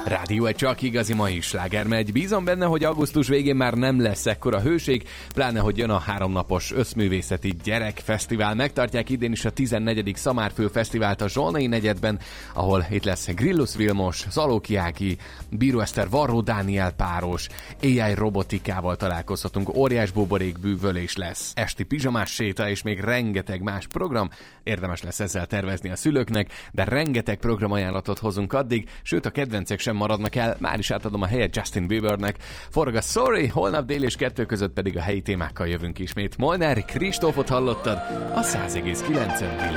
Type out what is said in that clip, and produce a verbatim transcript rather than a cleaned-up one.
Rádió egy csak igazi mai sláger megy. Bízom benne, hogy augusztus végén már nem lesz ekkora hőség, pláne, hogy jön a háromnapos összművészeti gyerekfesztivál. Megtartják idén is a tizennegyedik Szamárföld Fesztivált a Zsolnai negyedben, ahol itt lesz Grillus Vilmos, Zalóki Ági, Bíró Eszter, Varró Dániel páros, á i robotikával találkozhatunk, óriás buborék bűvölés lesz, esti pizsamás séta és még rengeteg más program. Érdemes lesz ezzel tervezni a szülőknek, de rengeteg programajánlatot hozunk addig, sőt a kedvencek sem maradnak el, már is átadom a helyet Justin Biebernek. Forog a Sorry, holnap dél és kettő között pedig a helyi témákkal jövünk ismét. Molnár Kristófot hallottad a száz egész kilencen